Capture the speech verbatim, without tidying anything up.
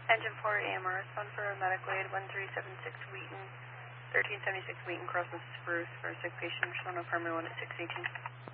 Engine four A M R, respond for medical aid one three seven six Wheaton, thirteen seventy-six Wheaton, Crossing Spruce for a sick patient, shown apartment one at six eighteen.